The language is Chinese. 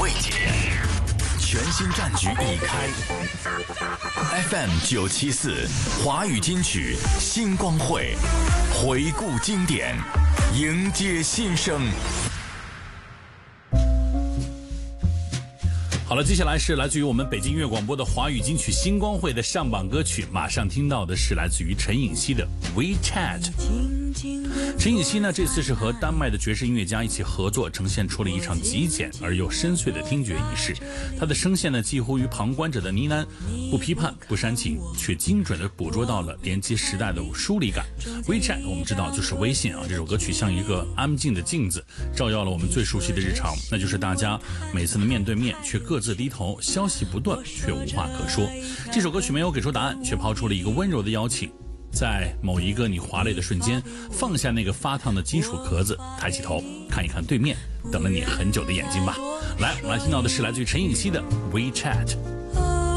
未解，全新战局已开。FM974华语金曲星光会，回顾经典，迎接新生。 好了，接下来是来自于我们北京音乐广播的华语金曲星光会的上榜歌曲，马上听到的是来自于陈颖希的 WeChat。 陈颖希呢，这次是和丹麦的爵士音乐家一起合作，呈现出了一场极简而又深邃的听觉仪式。他的声线呢，几乎于旁观者的呢喃，不批判不煽情，却精准地捕捉到了连接时代的疏离感。 WeChat 我们知道就是微信啊，这首歌曲像一个安静的镜子，照耀了我们最熟悉的日常，那就是大家每次的面对面却各自低头，消息不断却无话可说。这首歌曲没有给出答案，却抛出了一个温柔的邀请，在某一个你滑累的瞬间，放下那个发烫的金属壳子，抬起头看一看对面等了你很久的眼睛吧。来，我们来听到的是来自于陈颖希的 WeChat。